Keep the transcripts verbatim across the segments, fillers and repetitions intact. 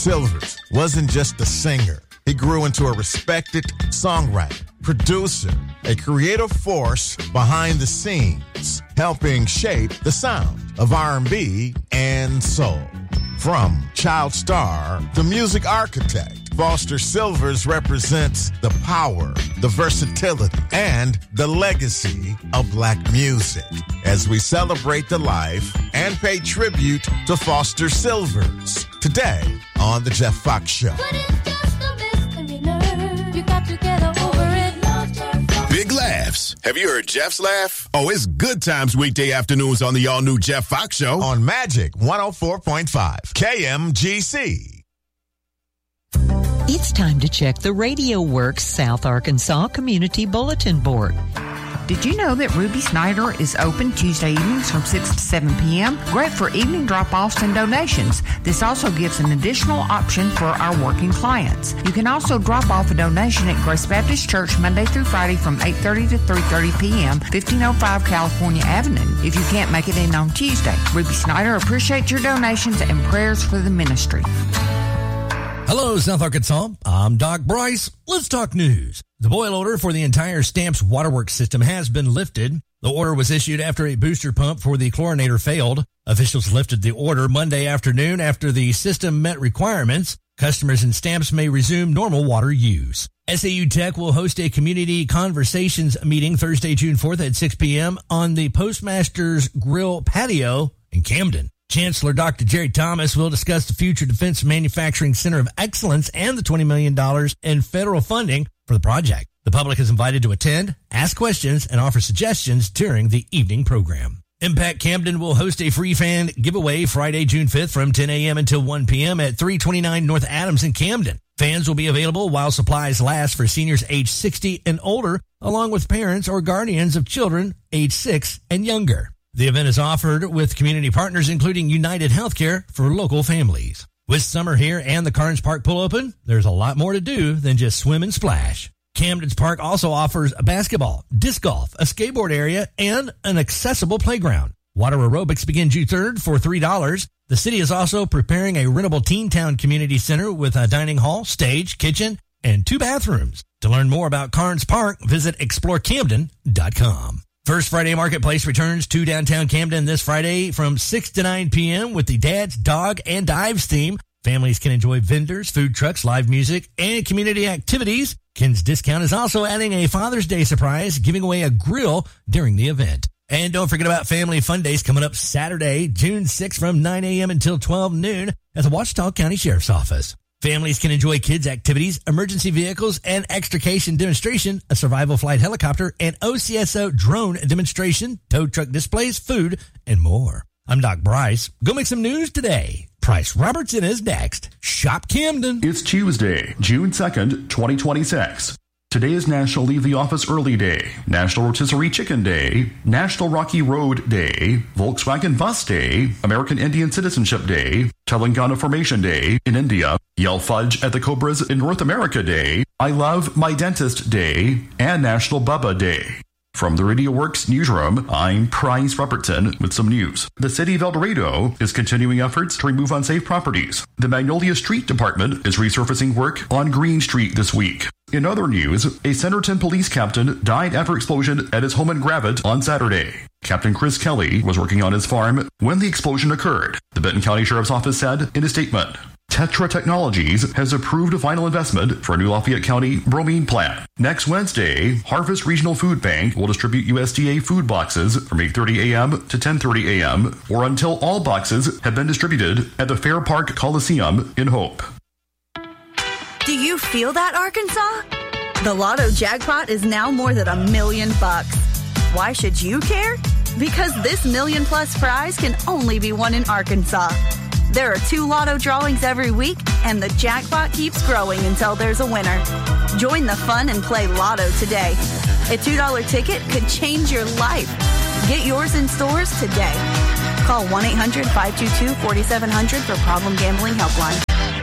Silvers wasn't just a singer. He grew into a respected songwriter, producer, a creative force behind the scenes, helping shape the sound of R and B and soul. From child star to music architect, Foster Silvers represents the power, the versatility, and the legacy of black music as we celebrate the life and pay tribute to Foster Silvers today on The Jeff Fox Show. But it's just a misdemeanor. You got to get over it. Big laughs. Have you heard Jeff's laugh? Oh, it's good times weekday afternoons on the all-new Jeff Fox Show. On Magic one oh four point five, K M G C. It's time to check the Radio Works South Arkansas Community Bulletin Board. Did you know that Ruby Snyder is open Tuesday evenings from six to seven p.m.? Great for evening drop-offs and donations. This also gives an additional option for our working clients. You can also drop off a donation at Grace Baptist Church Monday through Friday from eight thirty to three thirty p.m., fifteen oh five California Avenue, if you can't make it in on Tuesday. Ruby Snyder appreciates your donations and prayers for the ministry. Hello, South Arkansas. I'm Doc Bryce. Let's talk news. The boil order for the entire Stamps Waterworks system has been lifted. The order was issued after a booster pump for the chlorinator failed. Officials lifted the order Monday afternoon after the system met requirements. Customers and Stamps may resume normal water use. S A U Tech will host a community conversations meeting Thursday, June fourth at six p.m. on the Postmaster's Grill patio in Camden. Chancellor Doctor Jerry Thomas will discuss the future Defense Manufacturing Center of Excellence and the twenty million dollars in federal funding for the project. The public is invited to attend, ask questions, and offer suggestions during the evening program. Impact Camden will host a free fan giveaway Friday, June fifth from ten a.m. until one p.m. at three twenty-nine North Adams in Camden. Fans will be available while supplies last for seniors age sixty and older, along with parents or guardians of children age six and younger. The event is offered with community partners, including United Healthcare for local families. With summer here and the Carnes Park pool open, there's a lot more to do than just swim and splash. Camden's Park also offers a basketball, disc golf, a skateboard area, and an accessible playground. Water aerobics begin June third for three dollars. The city is also preparing a rentable Teen Town Community Center with a dining hall, stage, kitchen, and two bathrooms. To learn more about Carnes Park, visit explore camden dot com. First Friday Marketplace returns to downtown Camden this Friday from six to nine p.m. with the Dad's Dog and Dives theme. Families can enjoy vendors, food trucks, live music, and community activities. Ken's Discount is also adding a Father's Day surprise, giving away a grill during the event. And don't forget about Family Fun Days coming up Saturday, June sixth from nine a.m. until twelve noon at the Ouachita County Sheriff's Office. Families can enjoy kids' activities, emergency vehicles, and extrication demonstration, a survival flight helicopter, and O C S O drone demonstration, tow truck displays, food, and more. I'm Doc Bryce. Go make some news today. Price Robertson is next. Shop Camden. It's Tuesday, June second, twenty twenty-six. Today is National Leave the Office Early Day, National Rotisserie Chicken Day, National Rocky Road Day, Volkswagen Bus Day, American Indian Citizenship Day, Telangana Formation Day in India, Yell Fudge at the Cobras in North America Day, I Love My Dentist Day, and National Bubba Day. From the Radio Works newsroom, I'm Price Robertson with some news. The city of El Dorado is continuing efforts to remove unsafe properties. The Magnolia Street Department is resurfacing work on Green Street this week. In other news, a Centerton police captain died after explosion at his home in Gravette on Saturday. Captain Chris Kelly was working on his farm when the explosion occurred, the Benton County Sheriff's Office said in a statement. Tetra Technologies has approved a final investment for a new Lafayette County bromine plant. Next Wednesday, Harvest Regional Food Bank will distribute U S D A food boxes from eight thirty a.m. to ten thirty a.m. or until all boxes have been distributed at the Fair Park Coliseum in Hope. Do you feel that, Arkansas? The Lotto jackpot is now more than a million bucks. Why should you care? Because this million plus prize can only be won in Arkansas. There are two Lotto drawings every week, and the jackpot keeps growing until there's a winner. Join the fun and play Lotto today. A two dollar ticket could change your life. Get yours in stores today. Call one eight hundred five two two four seven zero zero for Problem Gambling Helpline.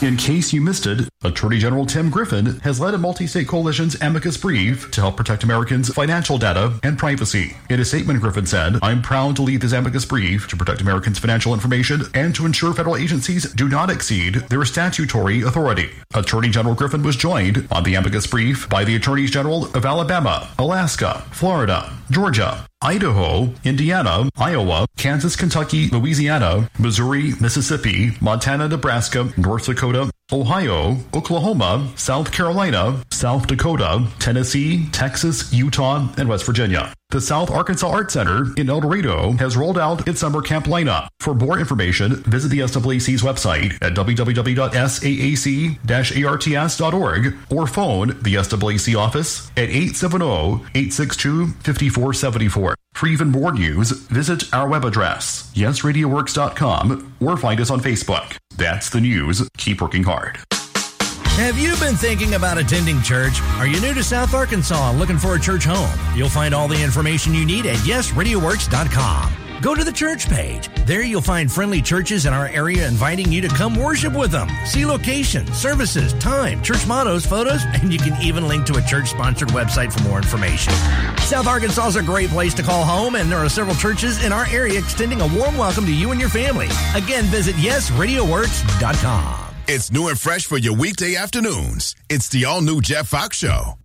In case you missed it, Attorney General Tim Griffin has led a multi-state coalition's amicus brief to help protect Americans' financial data and privacy. In a statement, Griffin said, "I'm proud to lead this amicus brief to protect Americans' financial information and to ensure federal agencies do not exceed their statutory authority." Attorney General Griffin was joined on the amicus brief by the Attorneys General of Alabama, Alaska, Florida, Georgia, Idaho, Indiana, Iowa, Kansas, Kentucky, Louisiana, Missouri, Mississippi, Montana, Nebraska, North Dakota, Ohio, Oklahoma, South Carolina, South Dakota, Tennessee, Texas, Utah, and West Virginia. The South Arkansas Art Center in El Dorado has rolled out its summer camp lineup. For more information, visit the S A A C's website at w w w dot s a a c dash arts dot org or phone the S A A C office at eight seven zero, eight six two, five four seven four. For even more news, visit our web address, yes radio works dot com, or find us on Facebook. That's the news. Keep working hard. Have you been thinking about attending church? Are you new to South Arkansas and looking for a church home? You'll find all the information you need at yes radio works dot com. Go to the church page. There you'll find friendly churches in our area inviting you to come worship with them. See location, services, time, church mottos, photos, and you can even link to a church-sponsored website for more information. South Arkansas is a great place to call home, and there are several churches in our area extending a warm welcome to you and your family. Again, visit yes radio works dot com. It's new and fresh for your weekday afternoons. It's the all-new Jeff Fox Show.